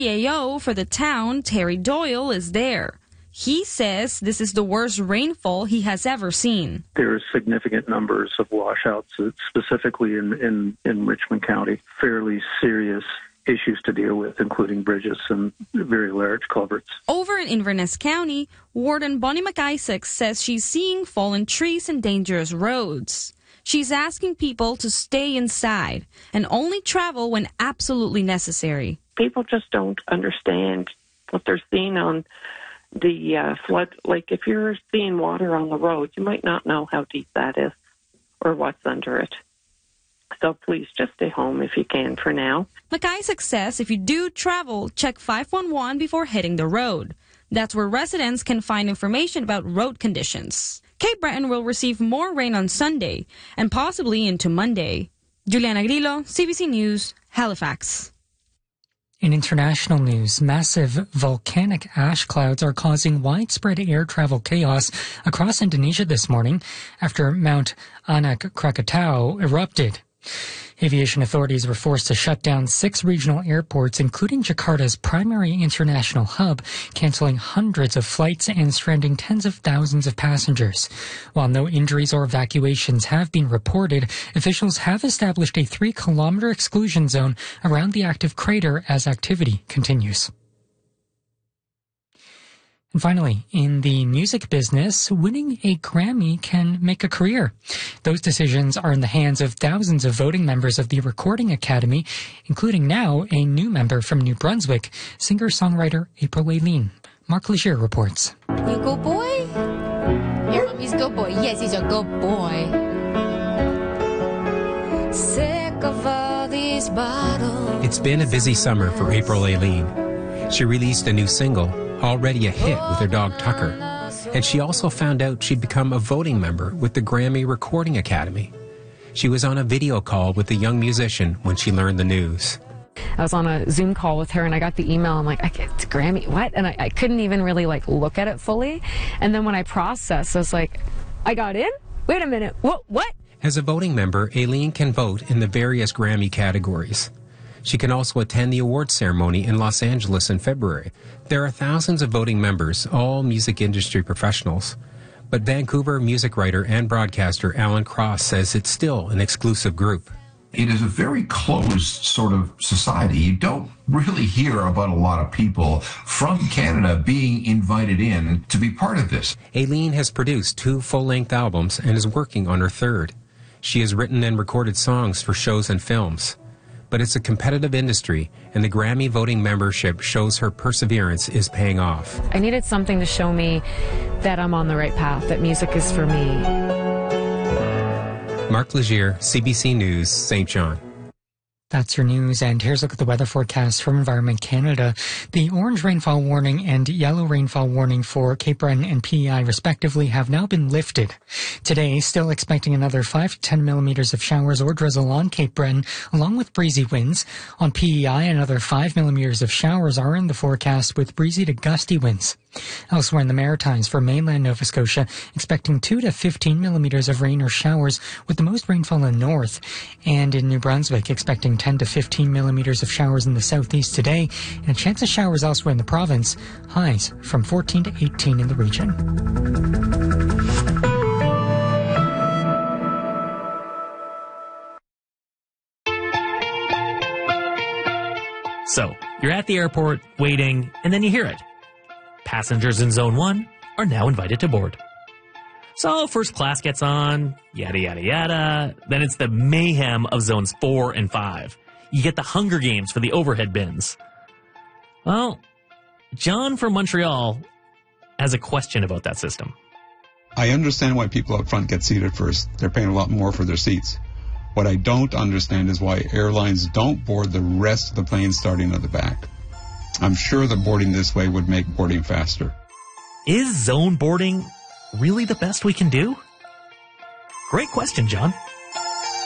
CAO for the town, Terry Doyle, is there. He says this is the worst rainfall he has ever seen. There are significant numbers of washouts, specifically in Richmond County. Fairly serious issues to deal with, including bridges and very large culverts. Over in Inverness County, Warden Bonnie McIsaac says she's seeing fallen trees and dangerous roads. She's asking people to stay inside and only travel when absolutely necessary. People just don't understand what they're seeing on the flood. Like if you're seeing water on the road, you might not know how deep that is or what's under it. So please just stay home if you can for now. McIsaac says if you do travel, check 511 before hitting the road. That's where residents can find information about road conditions. Cape Breton will receive more rain on Sunday and possibly into Monday. Juliana Grillo, CBC News, Halifax. In international news, massive volcanic ash clouds are causing widespread air travel chaos across Indonesia this morning after Mount Anak Krakatau erupted. Aviation authorities were forced to shut down 6 regional airports, including Jakarta's primary international hub, canceling hundreds of flights and stranding tens of thousands of passengers. While no injuries or evacuations have been reported, officials have established a 3-kilometer exclusion zone around the active crater as activity continues. And finally, in the music business, winning a Grammy can make a career. Those decisions are in the hands of thousands of voting members of the Recording Academy, including now a new member from New Brunswick, singer-songwriter April Aileen. Mark Legier reports. You go boy? Your mommy's go boy. Yes, he's a go boy. Sick of all these bottles. It's been a busy summer for April Aileen. She released a new single, already a hit with her dog Tucker. And she also found out she'd become a voting member with the Grammy Recording Academy. She was on a video call with the young musician when she learned the news. I was on a Zoom call with her and I got the email. I'm like, it's Grammy, what? And I couldn't even really look at it fully. And then when I processed, I was like, I got in? Wait a minute, what? As a voting member, Aileen can vote in the various Grammy categories. She can also attend the awards ceremony in Los Angeles in February. There are thousands of voting members, all music industry professionals. But Vancouver music writer and broadcaster Alan Cross says it's still an exclusive group. It is a very closed sort of society. You don't really hear about a lot of people from Canada being invited in to be part of this. Aileen has produced 2 full-length albums and is working on her 3rd. She has written and recorded songs for shows and films. But it's a competitive industry, and the Grammy voting membership shows her perseverance is paying off. I needed something to show me that I'm on the right path, that music is for me. Mark Legier, CBC News, St. John. That's your news, and here's a look at the weather forecast from Environment Canada. The orange rainfall warning and yellow rainfall warning for Cape Breton and PEI respectively have now been lifted. Today, still expecting another 5 to 10 millimeters of showers or drizzle on Cape Breton, along with breezy winds. On PEI, another 5 millimeters of showers are in the forecast with breezy to gusty winds. Elsewhere in the Maritimes, for mainland Nova Scotia, expecting 2 to 15 millimeters of rain or showers, with the most rainfall in the north. And in New Brunswick, expecting 10 to 15 millimeters of showers in the southeast today, and a chance of showers elsewhere in the province. Highs from 14 to 18 in the region. So, you're at the airport, waiting, and then you hear it. Passengers in Zone 1 are now invited to board. So, first class gets on, yada yada yada. Then it's the mayhem of Zones 4 and 5. You get the Hunger Games for the overhead bins. Well, John from Montreal has a question about that system. I understand why people up front get seated first. They're paying a lot more for their seats. What I don't understand is why airlines don't board the rest of the plane starting at the back. I'm sure that boarding this way would make boarding faster. Is zone boarding really the best we can do? Great question, John.